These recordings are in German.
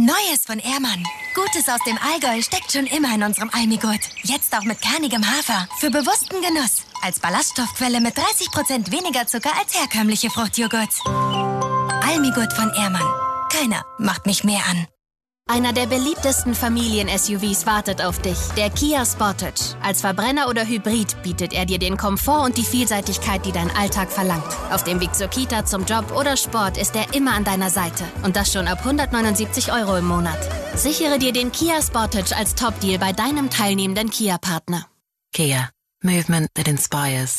Neues von Ehrmann. Gutes aus dem Allgäu steckt schon immer in unserem Almigurt. Jetzt auch mit kernigem Hafer. Für bewussten Genuss. Als Ballaststoffquelle mit 30% weniger Zucker als herkömmliche Fruchtjoghurt. Almigurt von Ehrmann. Keiner macht mich mehr an. Einer der beliebtesten Familien-SUVs wartet auf dich, der Kia Sportage. Als Verbrenner oder Hybrid bietet er dir den Komfort und die Vielseitigkeit, die dein Alltag verlangt. Auf dem Weg zur Kita, zum Job oder Sport ist er immer an deiner Seite. Und das schon ab 179 € im Monat. Sichere dir den Kia Sportage als Top-Deal bei deinem teilnehmenden Kia-Partner. Kia. Movement that inspires.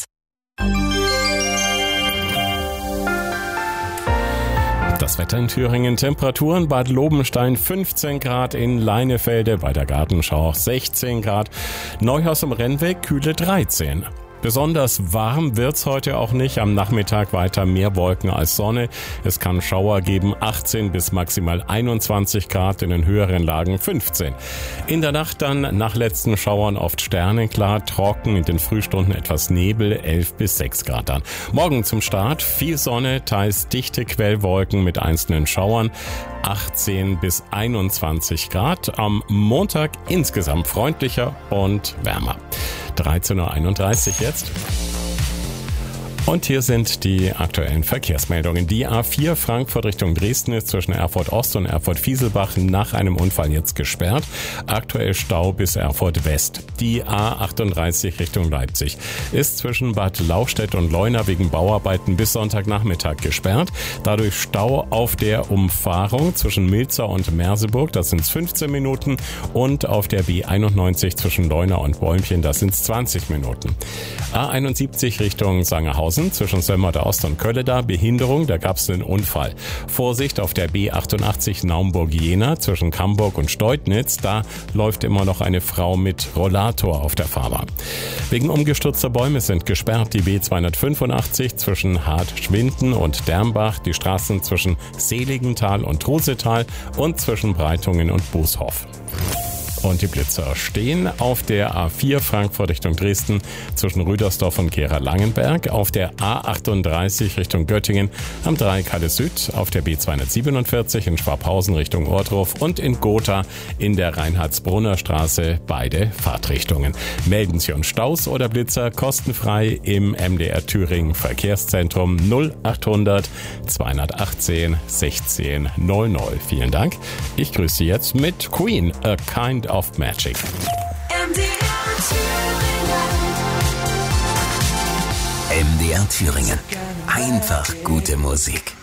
Das Wetter in Thüringen, Temperaturen: Bad Lobenstein 15 Grad, in Leinefelde bei der Gartenschau 16 Grad, Neuhaus am Rennweg kühle 13. Besonders warm wird's heute auch nicht. Am Nachmittag weiter mehr Wolken als Sonne. Es kann Schauer geben, 18 bis maximal 21 Grad, in den höheren Lagen 15. In der Nacht dann nach letzten Schauern oft sternenklar, trocken, in den Frühstunden etwas Nebel, 11 bis 6 Grad dann. Morgen zum Start viel Sonne, teils dichte Quellwolken mit einzelnen Schauern, 18 bis 21 Grad. Am Montag insgesamt freundlicher und wärmer. 13.31 Uhr jetzt. Und hier sind die aktuellen Verkehrsmeldungen. Die A4 Frankfurt Richtung Dresden ist zwischen Erfurt Ost und Erfurt Fieselbach nach einem Unfall jetzt gesperrt. Aktuell Stau bis Erfurt West. Die A38 Richtung Leipzig ist zwischen Bad Lauchstädt und Leuna wegen Bauarbeiten bis Sonntagnachmittag gesperrt. Dadurch Stau auf der Umfahrung zwischen Milzer und Merseburg, das sind 15 Minuten. Und auf der B91 zwischen Leuna und Bäumchen, das sind 20 Minuten. A71 Richtung Sangerhausen zwischen Sömmerda Ost und Kölleda, Behinderung, da gab es einen Unfall. Vorsicht auf der B88 Naumburg-Jena zwischen Camburg und Steutnitz, da läuft immer noch eine Frau mit Rollator auf der Fahrbahn. Wegen umgestürzter Bäume sind gesperrt die B285 zwischen Hart-Schwinden und Dermbach, die Straßen zwischen Seligenthal und Rosetal und zwischen Breitungen und Bußhoff. Und die Blitzer stehen auf der A4 Frankfurt Richtung Dresden zwischen Rüdersdorf und Gera-Langenberg, auf der A38 Richtung Göttingen am Dreieck-Halle Süd, auf der B247 in Schwabhausen Richtung Ohrdruf und in Gotha in der Reinhardsbrunner Straße, beide Fahrtrichtungen. Melden Sie uns Staus oder Blitzer kostenfrei im MDR Thüringen Verkehrszentrum 0800 218 16 00. Vielen Dank. Ich grüße Sie jetzt mit Queen, A Kind of Magic. MDR Thüringen. Einfach gute Musik.